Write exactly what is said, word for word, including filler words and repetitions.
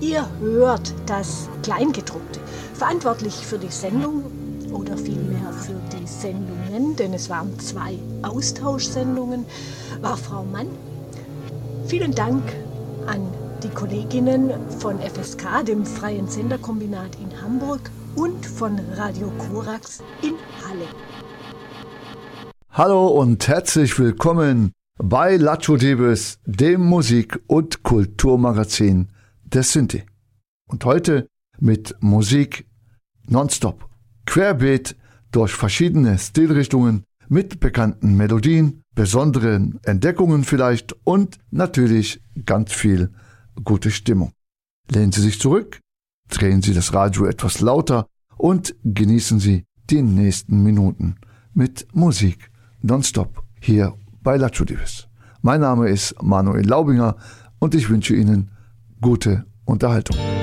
Ihr hört das Kleingedruckte. Verantwortlich für die Sendung oder vielmehr für die Sendungen, denn es waren zwei Austauschsendungen, war Frau Mann. Vielen Dank an die Kolleginnen von F S K, dem Freien Senderkombinat in Hamburg, und von Radio Korax in Halle. Hallo und herzlich willkommen bei Lacho Debes, dem Musik- und Kulturmagazin des Sinti. Und heute mit Musik nonstop, querbeet durch verschiedene Stilrichtungen, mit bekannten Melodien, besonderen Entdeckungen vielleicht und natürlich ganz viel gute Stimmung. Lehnen Sie sich zurück, drehen Sie das Radio etwas lauter und genießen Sie die nächsten Minuten mit Musik nonstop hier bei Lacho Debes. Mein Name ist Manuel Laubinger und ich wünsche Ihnen gute Unterhaltung.